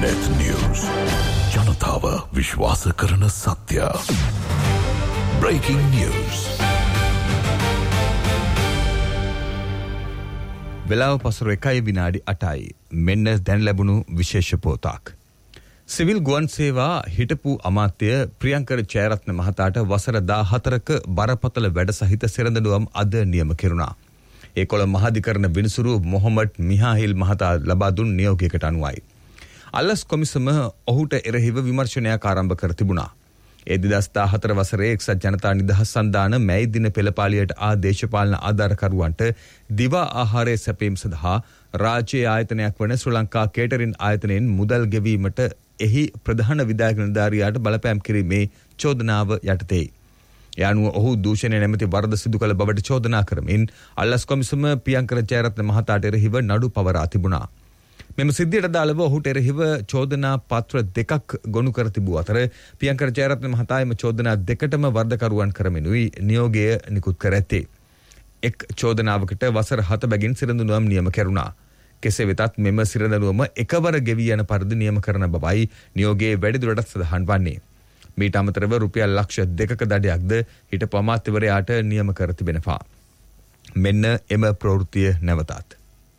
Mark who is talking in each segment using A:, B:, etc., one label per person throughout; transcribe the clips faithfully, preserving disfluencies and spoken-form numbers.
A: net news. ජනතාව විශ්වාස කරන සත්‍ය. Breaking news.
B: වෙලාව පසුර එකයි විනාඩි අටයි. මෙන්න දැන් ලැබුණු විශේෂ පොතක්. සිවිල් ගුවන් සේවා හිටපු අමාත්‍ය ප්‍රියංකර ජයරත්න මහතාට වසර දාහතරක බරපතල වැඩ සහිත සෙරඳඩුවම් අද නියම කෙරුණා. ඒ කොළඹ මහාධිකරණ විනිසුරු මොහොමඩ් මිහාහිල් මහතා ලබා දුන් නියෝගයකට අනුවයි. අල්ලස් කොමිසම ඔහුට එරෙහිව විමර්ශනයක් ආරම්භ කර තිබුණා. ඒ දෙදහස් දාහතර වසරේ එක්සත් ජනතා නිදහස් සන්ධාන මැයි දින පෙළපාලියට ආ දේශපාලන ආධාරකරුවන්ට දිවා ආහාරය සැපීම සඳහා රාජ්‍ය ආයතනයක් වන ශ්‍රී ලංකා කේටරින් ආයතනයෙන් මුදල් ගෙවීමට එහි ප්‍රධාන විධායක නිලධාරියාට බලපෑම් කිරීමේ චෝදනාව යටතේ. ඒ අනුව ඔහු දූෂණය නැමැති වරද සිදු කළ බවට චෝදනා කරමින් අල්ලස් කොමිසම ප්‍රියංකර ජයරත්න මහතාට එරෙහිව නඩු පවරා තිබුණා. මෙම සිද්ධියට අදාළව ඔහුට එරෙහිව චෝදනා පත්‍ර දෙකක් ගොනු කර තිබූ අතර ප්‍රියංකර ජයරත්න මහතා එම චෝදනා දෙකටම වරදකරුවන් කරමිනුයි නියෝගය නිකුත් කර ඇත්තේ. එක් චෝදනාවකට වසර හත බැගින් සිරඳුනුවම් නියම කෙරුණා. කෙසේ වෙතත් මෙම සිරඳුනුවම එකවර ගෙවී යන පරිදි නියම කරන බවයි නියෝගයේ වැඩිදුරටත් සඳහන් වන්නේ. මීට අමතරව රුපියල් ලක්ෂ දෙකක දඩයක්ද හිටපු අමාත්‍යවරයාට නියම කර තිබෙනවා. මෙන්න එම ප්‍රවෘත්තිය නැවතත්.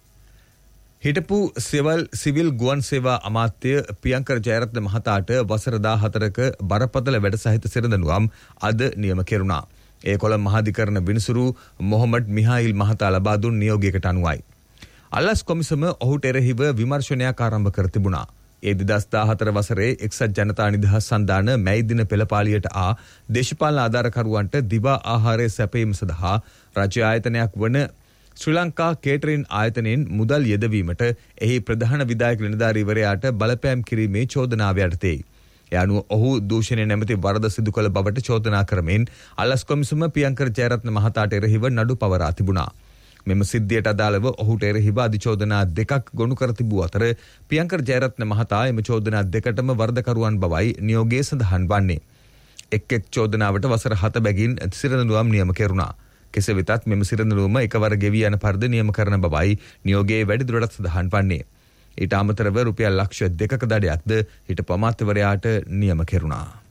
B: හිටපු සිවල් සිවිල් ගුවන් සේවා අමාත්‍ය ප්‍රියංකර ජයරත්න මහතාට වසර දාහතරක බරපතල වැඩ සහිත සිරඳඩුවම් අද නියම කෙරුණා. ඒ කොළඹ මහාධිකරණ විනිසුරු මොහොමඩ් මිහායිල් මහතා ලබා දුන් නියෝගයකට අනුවයි. අල්ලස් කොමිසම ඔහුට එරෙහිව විමර්ශනයක් ආරම්භ කර තිබුණා. ඒ දෙදහස් දාහතර වසරේ එක්සත් ජනතා නිදහස් සන්ධාන මැයි දින පෙළපාලියට ආ දේශපාලන ආධාරකරුවන්ට දිවා ආහාරය සැපීම සඳහා රාජ්‍ය ආයතනයක් වන ශ්‍රී ලංකා කේටරින් ආයතනයෙන් මුදල් යෙදවීමට එහි ප්‍රධාන විධායක නිලධාරීවරයාට බලපෑම් කිරීමේ චෝදනාව යටතේ. ඒ අනුව ඔහු දූෂණය නැමැති වරද සිදු කළ බවට චෝදනා කරමින් අල්ලස් කොමිසම ප්‍රියංකර ජයරත්න මහතාට එරෙහිව නඩු පවරා තිබුණා. මෙම සිද්ධියට අදාළව ඔහුට එරෙහිව අධිචෝදනා දෙකක් ගොනු කර තිබූ අතර ප්‍රියංකර ජයරත්න මහතා එම චෝදනා දෙකටම වරදකරුවන් බවයි නියෝගයේ සඳහන් වන්නේ. එක් එක් චෝදනාවට වසර හත බැගින් සිරඳුනුවම් නියම කෙරුණා. කෙසේ වෙතත් මෙම සිරඳුනුවම එකවර ගෙවී යන පරිදි නියම කරන බවයි නියෝගයේ වැඩිදුරටත් සඳහන් වන්නේ. ඊට අමතරව රුපියල් ලක්ෂ දෙකක දඩයක්ද හිටපු අමාත්‍යවරයාට නියම කෙරුණා.